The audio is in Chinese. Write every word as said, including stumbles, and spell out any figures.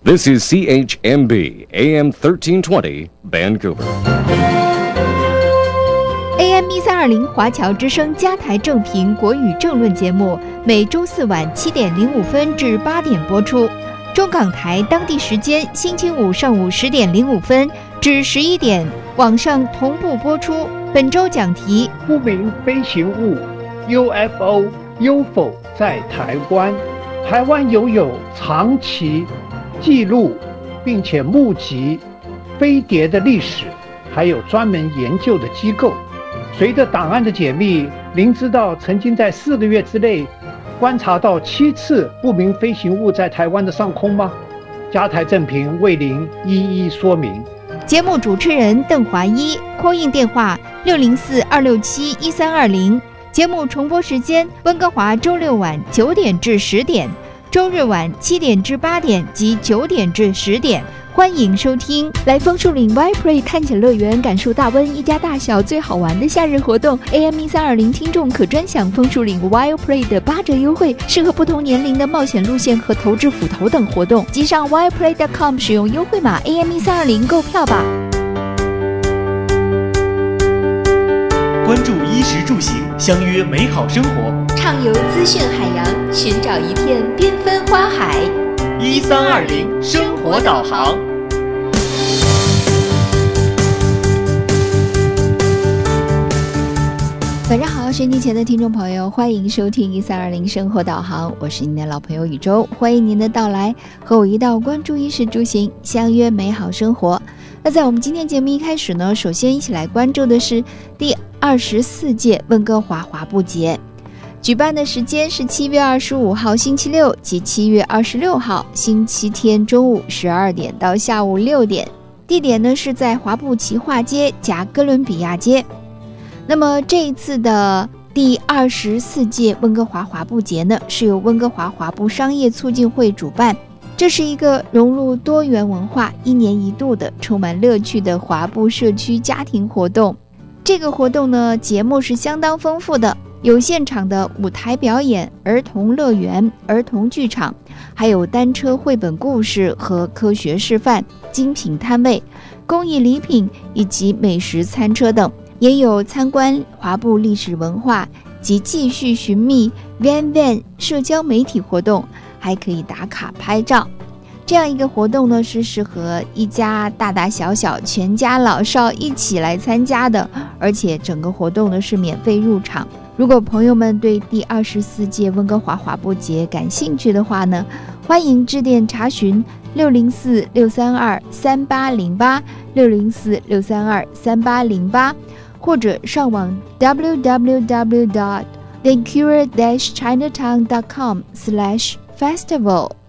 This is C H M B A M thirteen twenty Vancouver。 A M 一三二零华侨之声加台正评国语政论节目，每周四晚七点零五分至八点播出。中港台当地时间星期五上午十点零五分至十一点，网上同步播出。本周讲题： 不明飞行物 U F O 有否在台湾？台湾拥有长期记录并且目击飞碟的历史，还有专门研究的机构。随着档案的解密，您知道曾经在四个月之内观察到七次不明飞行物在台湾的上空吗？加台正评为您一一说明。 节目主持人邓华一 ，call in 电话六零四二六七一三二零。节目重播时间：温哥华周六晚九点至十点，周日晚七点至八点及九点至十点。欢迎收听，来枫树岭 Yplay 探险乐园，感受大温一家大小最好玩的夏日活动。A M 一三二零听众可专享枫树岭 Yplay 的八折优惠，适合不同年龄的冒险路线和投掷斧头等活动。即上 yplay dot com 使用优惠码 A M 一三二零购票吧。 关注衣食住行，相约美好生活。 畅游资讯海洋，寻找一片缤纷花海。 一三二零生活导航。 晚上好，收听前的听众朋友，欢迎收听一三二零生活导航，我是您的老朋友宇宙，欢迎您的到来，和我一道关注衣食住行，相约美好生活。那在我们今天节目一开始呢，首先一起来关注的是第二十四届温哥华华埠节。举办的时间是七月二十五号星期六及七月二十六号星期天中午十二点到下午六点，地点呢是在华埠奇化街加哥伦比亚街。那么这一次的第二十四届温哥华华埠节呢，是由温哥华华埠商业促进会主办，这是一个融入多元文化、一年一度的充满乐趣的华埠社区家庭活动。这个活动呢，节目是相当丰富的，有现场的舞台表演、儿童乐园、儿童剧场，还有单车绘本故事和科学示范、精品摊位、工艺礼品以及美食餐车等，也有参观华埠历史文化及继续寻觅 Van Van 社交媒体活动，还可以打卡拍照。这样一个活动呢，是适合一家大大小小全家老少一起来参加的，而且整个活动呢是免费入场。如果朋友们对第二十四届温哥华华埠节感兴趣的话呢，欢迎致电查询六零四六三二三八零八 六零四六三二三八零八，或者上网 w w w dot vancouver dash chinatown dot com slash festival。